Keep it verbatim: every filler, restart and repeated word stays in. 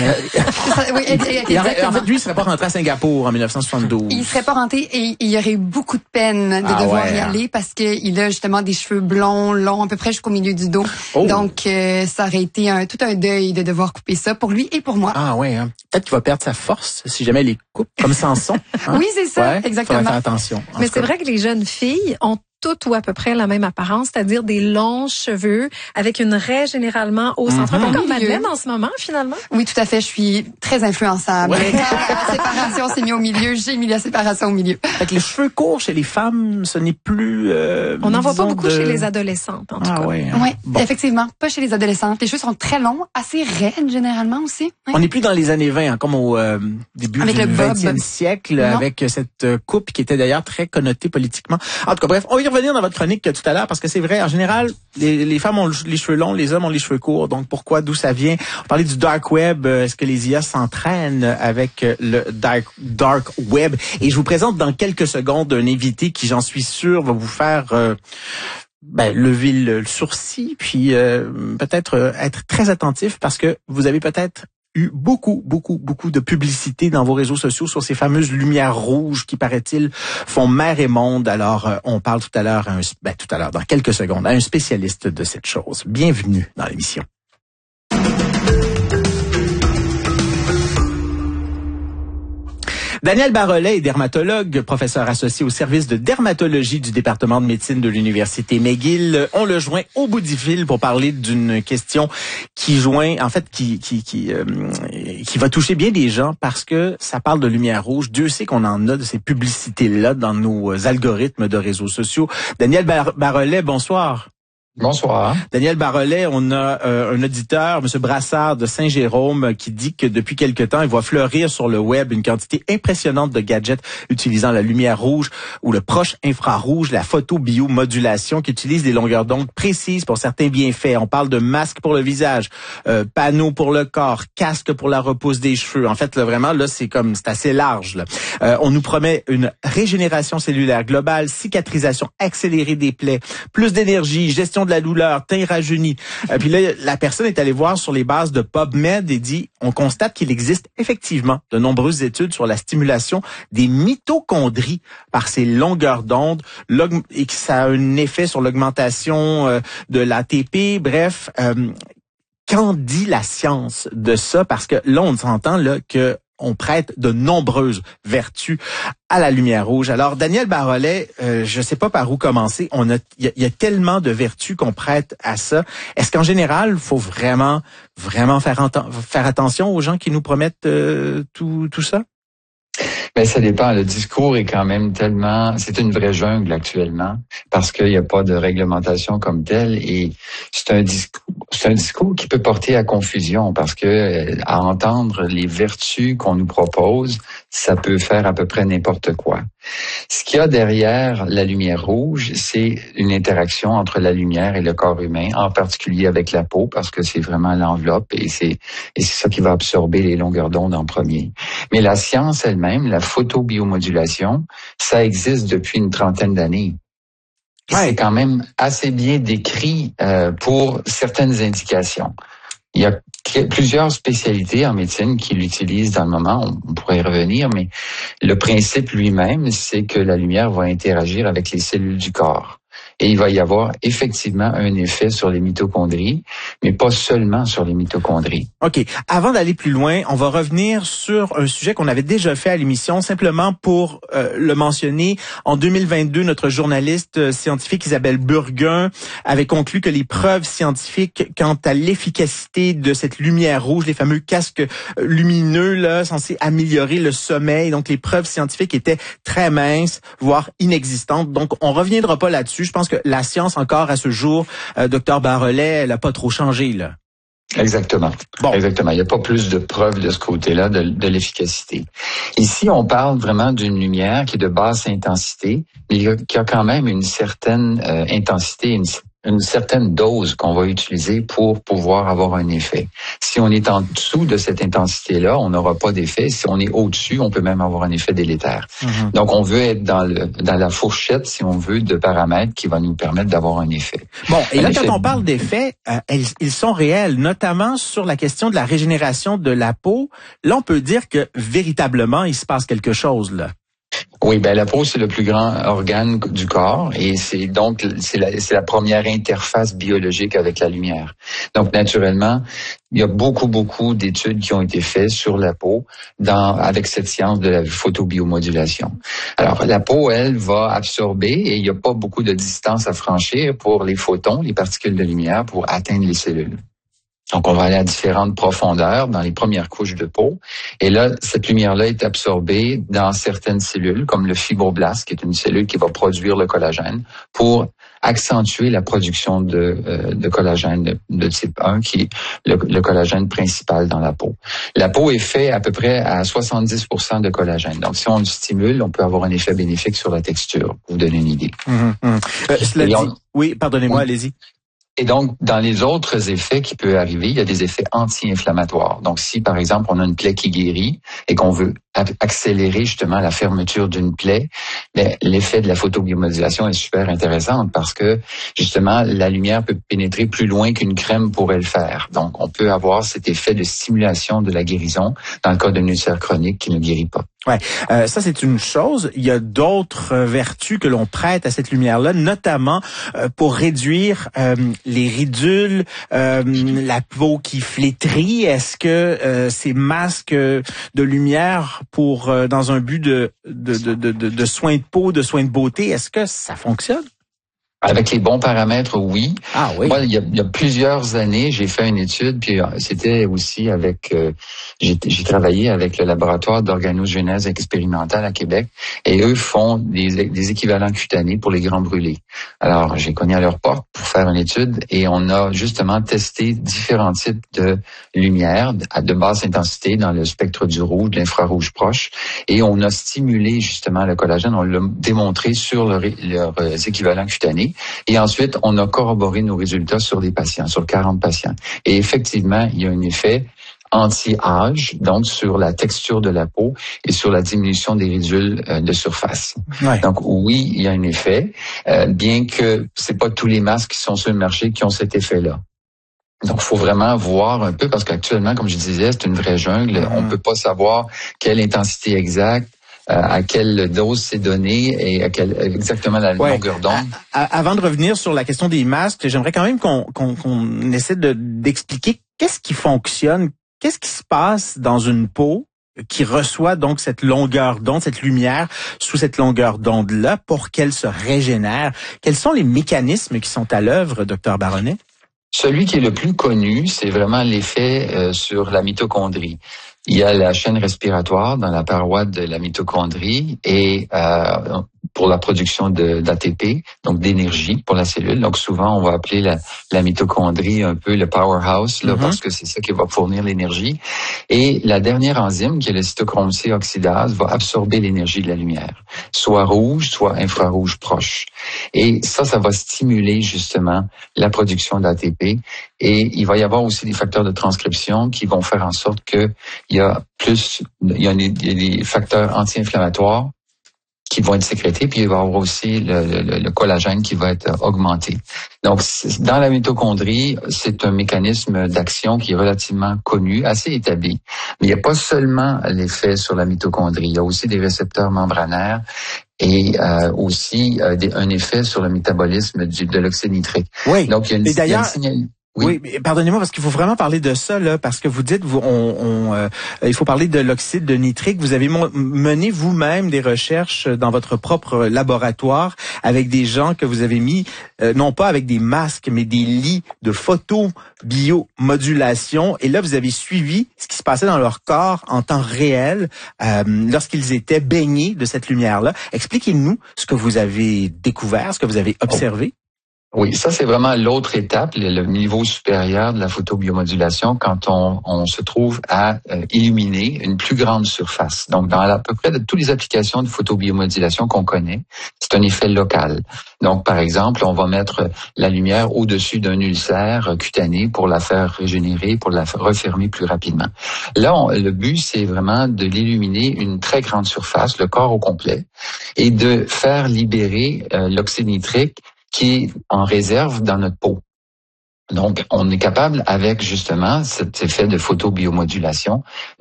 ça, oui, exactement. En fait, lui, il serait pas rentré à Singapour en dix-neuf cent soixante-douze. Il serait pas rentré et il y aurait eu beaucoup de peine de ah devoir ouais. y aller parce qu'il a justement des cheveux blonds, longs, à peu près jusqu'au milieu du dos. Oh. Donc, euh, ça aurait été un, tout un deuil de devoir couper ça pour lui et pour moi. Ah ouais, hein. Peut-être qu'il va perdre sa force si jamais il les coupe, comme Samson. Hein? Oui, c'est ça, ouais, exactement. Faudrait faire attention. Mais c'est vrai que les jeunes filles ont toutes ou à peu près la même apparence, c'est-à-dire des longs cheveux avec une raie généralement au centre, mm-hmm. comme Madeleine en ce moment finalement. Oui, tout à fait, je suis très influençable. Ouais. Quand la séparation s'est mise au milieu, j'ai mis la séparation au milieu. Fait que les cheveux courts chez les femmes, ce n'est plus... Euh, On n'en voit pas beaucoup de... chez les adolescentes, en tout ah, cas. Ouais, hein. Oui, bon. Effectivement, pas chez les adolescentes. Les cheveux sont très longs, assez raides généralement aussi. Oui. On n'est plus dans les années vingt, hein, comme au euh, début avec du le vingtième siècle, non. avec cette euh, coupe qui était d'ailleurs très connotée politiquement. En tout cas, bref, on va y revenir dans votre chronique tout à l'heure, parce que c'est vrai, en général, les, les femmes ont les cheveux longs, les hommes ont les cheveux courts. Donc, pourquoi, d'où ça vient? On parlait du dark web. Est-ce que les I A s'entraînent avec le dark, dark web? Et je vous présente dans quelques secondes un invité qui, j'en suis sûr, va vous faire... Euh, Ben, lever le sourcil, puis euh, peut-être euh, être très attentif, parce que vous avez peut-être eu beaucoup, beaucoup, beaucoup de publicité dans vos réseaux sociaux sur ces fameuses lumières rouges qui, paraît-il, font mer et monde. Alors, euh, on parle tout à l'heure, à un, ben, tout à l'heure, dans quelques secondes, à un spécialiste de cette chose. Bienvenue dans l'émission. Daniel Barollet est dermatologue, professeur associé au service de dermatologie du département de médecine de l'Université McGill. On le joint au bout du fil pour parler d'une question qui joint, en fait, qui qui qui, euh, qui va toucher bien des gens parce que ça parle de lumière rouge. Dieu sait qu'on en a de ces publicités-là dans nos algorithmes de réseaux sociaux. Daniel Bar- Barollet, bonsoir. Bonsoir. Daniel Barollet, on a euh, un auditeur, M. Brassard de Saint-Jérôme, qui dit que depuis quelque temps, il voit fleurir sur le web une quantité impressionnante de gadgets utilisant la lumière rouge ou le proche infrarouge, la photobiomodulation, qui utilise des longueurs d'onde précises pour certains bienfaits. On parle de masques pour le visage, euh, panneaux pour le corps, casque pour la repousse des cheveux. En fait, là, vraiment, là, c'est comme, c'est assez large. Là. Euh, on nous promet une régénération cellulaire globale, cicatrisation accélérée des plaies, plus d'énergie, gestion de la douleur, teint rajeuni. Euh, puis là, la personne est allée voir sur les bases de PubMed et dit, on constate qu'il existe effectivement de nombreuses études sur la stimulation des mitochondries par ces longueurs d'onde et que ça a un effet sur l'augmentation euh, de l'A T P. Bref, euh, qu'en dit la science de ça? Parce que là, on s'entend là que on prête de nombreuses vertus à la lumière rouge. Alors, Daniel Barollet, euh, je ne sais pas par où commencer. On a, il y, y a tellement de vertus qu'on prête à ça. Est-ce qu'en général, il faut vraiment, vraiment faire, enten- faire attention aux gens qui nous promettent euh, tout, tout ça? Ben, ça dépend. Le discours est quand même tellement... C'est une vraie jungle actuellement parce qu'il n'y a pas de réglementation comme telle et c'est un discours, c'est un discours qui peut porter à confusion parce que à entendre les vertus qu'on nous propose, ça peut faire à peu près n'importe quoi. Ce qu'il y a derrière la lumière rouge, c'est une interaction entre la lumière et le corps humain, en particulier avec la peau parce que c'est vraiment l'enveloppe et c'est, et c'est ça qui va absorber les longueurs d'onde en premier. Mais la science elle-même, la photobiomodulation, ça existe depuis une trentaine d'années. Et ouais. C'est quand même assez bien décrit euh, pour certaines indications. Il y a plusieurs spécialités en médecine qui l'utilisent dans le moment, on pourrait y revenir, mais le principe lui-même, c'est que la lumière va interagir avec les cellules du corps. Et il va y avoir effectivement un effet sur les mitochondries, mais pas seulement sur les mitochondries. OK. Avant d'aller plus loin, on va revenir sur un sujet qu'on avait déjà fait à l'émission, simplement pour euh, le mentionner. En deux mille vingt-deux, notre journaliste euh, scientifique Isabelle Burguin avait conclu que les preuves scientifiques quant à l'efficacité de cette lumière rouge, les fameux casques lumineux là, censés améliorer le sommeil, donc les preuves scientifiques étaient très minces, voire inexistantes. Donc, on reviendra pas là-dessus. Je pense que la science, encore à ce jour, euh, docteur Barollet, elle n'a pas trop changé, là. Exactement. Bon. Exactement. Il n'y a pas plus de preuves de ce côté-là de, de l'efficacité. Ici, on parle vraiment d'une lumière qui est de basse intensité, mais qui a quand même une certaine euh, intensité, une une certaine dose qu'on va utiliser pour pouvoir avoir un effet. Si on est en dessous de cette intensité-là, on n'aura pas d'effet. Si on est au-dessus, on peut même avoir un effet délétère. Mm-hmm. Donc, on veut être dans le dans la fourchette, si on veut, de paramètres qui va nous permettre d'avoir un effet. Bon, et un là, effet... quand on parle d'effets, euh, ils, ils sont réels, notamment sur la question de la régénération de la peau. Là, on peut dire que véritablement, il se passe quelque chose, là. Oui, ben la peau, c'est le plus grand organe du corps et c'est donc c'est la, c'est la première interface biologique avec la lumière. Donc, naturellement, il y a beaucoup, beaucoup d'études qui ont été faites sur la peau dans avec cette science de la photobiomodulation. Alors, la peau, elle, va absorber et il n'y a pas beaucoup de distance à franchir pour les photons, les particules de lumière, pour atteindre les cellules. Donc, on va aller à différentes profondeurs dans les premières couches de peau. Et là, cette lumière-là est absorbée dans certaines cellules, comme le fibroblaste, qui est une cellule qui va produire le collagène, pour accentuer la production de, euh, de collagène de, de type un, qui est le, le collagène principal dans la peau. La peau est faite à peu près à soixante-dix pour cent de collagène. Donc, si on le stimule, on peut avoir un effet bénéfique sur la texture, pour vous donner une idée. Mmh, mmh. Euh, cela dit... on... Oui, pardonnez-moi, oui. Allez-y. Et donc, dans les autres effets qui peuvent arriver, il y a des effets anti-inflammatoires. Donc, si, par exemple, on a une plaie qui guérit et qu'on veut accélérer justement la fermeture d'une plaie, bien, l'effet de la photobiomodulation est super intéressant parce que, justement, la lumière peut pénétrer plus loin qu'une crème pourrait le faire. Donc, on peut avoir cet effet de stimulation de la guérison dans le cas d'un ulcère chronique qui ne guérit pas. Ouais, euh, ça c'est une chose. Il y a d'autres euh, vertus que l'on prête à cette lumière-là, notamment euh, pour réduire euh, les ridules, euh, la peau qui flétrit. Est-ce que euh, ces masques de lumière pour euh, dans un but de de, de de de soins de peau, de soins de beauté, est-ce que ça fonctionne? Avec les bons paramètres, oui. Ah oui. Moi, il y a, il y a plusieurs années, j'ai fait une étude, puis c'était aussi avec, euh, j'ai, j'ai travaillé avec le laboratoire d'organogénèse expérimentale à Québec, et eux font des, des équivalents cutanés pour les grands brûlés. Alors, j'ai cogné à leur porte pour faire une étude, et on a justement testé différents types de lumière à de basse intensité dans le spectre du rouge, de l'infrarouge proche, et on a stimulé justement le collagène, on l'a démontré sur leurs leur, leur équivalents cutanés. Et ensuite, on a corroboré nos résultats sur des patients, sur quarante patients. Et effectivement, il y a un effet anti-âge, donc sur la texture de la peau et sur la diminution des ridules de surface. Ouais. Donc oui, il y a un effet, euh, bien que c'est pas tous les masques qui sont sur le marché qui ont cet effet-là. Donc, il faut vraiment voir un peu, parce qu'actuellement, comme je disais, c'est une vraie jungle. Mmh. On peut pas savoir quelle intensité exacte, à quelle dose c'est donné et à quelle exactement la ouais. longueur d'onde. Avant de revenir sur la question des masques, j'aimerais quand même qu'on, qu'on, qu'on essaie de, d'expliquer qu'est-ce qui fonctionne, qu'est-ce qui se passe dans une peau qui reçoit donc cette longueur d'onde, cette lumière sous cette longueur d'onde-là pour qu'elle se régénère. Quels sont les mécanismes qui sont à l'œuvre, docteur Baronnet? Celui qui est le plus connu, c'est vraiment l'effet euh, sur la mitochondrie. Il y a la chaîne respiratoire dans la paroi de la mitochondrie et euh, pour la production de, d'A T P, donc d'énergie pour la cellule. Donc souvent, on va appeler la, la mitochondrie un peu le powerhouse, là, mm-hmm. parce que c'est ça qui va fournir l'énergie. Et la dernière enzyme, qui est le cytochrome C oxydase, va absorber l'énergie de la lumière, soit rouge, soit infrarouge proche. Et ça, ça va stimuler justement la production d'A T P. Et il va y avoir aussi des facteurs de transcription qui vont faire en sorte que il y a plus, il y a des, des facteurs anti-inflammatoires qui vont être sécrétés, puis il va y avoir aussi le, le, le collagène qui va être augmenté. Donc, dans la mitochondrie, c'est un mécanisme d'action qui est relativement connu, assez établi. Mais il n'y a pas seulement l'effet sur la mitochondrie, il y a aussi des récepteurs membranaires et euh, aussi euh, des, un effet sur le métabolisme du, de l'oxyde nitrique. Oui, donc il y a une, et d'ailleurs... il y a une signal... Oui, oui mais pardonnez-moi parce qu'il faut vraiment parler de ça là, parce que vous dites, vous, on, on euh, il faut parler de l'oxyde de nitrique. Vous avez mené vous-même des recherches dans votre propre laboratoire avec des gens que vous avez mis, euh, non pas avec des masques, mais des lits de photobiomodulation. Et là, vous avez suivi ce qui se passait dans leur corps en temps réel euh, lorsqu'ils étaient baignés de cette lumière-là. Expliquez-nous ce que vous avez découvert, ce que vous avez observé. Oui, ça c'est vraiment l'autre étape, le niveau supérieur de la photobiomodulation quand on, on se trouve à euh, illuminer une plus grande surface. Donc dans à peu près de toutes les applications de photobiomodulation qu'on connaît, c'est un effet local. Donc par exemple, on va mettre la lumière au-dessus d'un ulcère cutané pour la faire régénérer, pour la faire refermer plus rapidement. Là, on, le but c'est vraiment de l'illuminer une très grande surface, le corps au complet, et de faire libérer euh, l'oxyde nitrique qui est en réserve dans notre peau. Donc, on est capable, avec justement cet effet de photobiomodulation,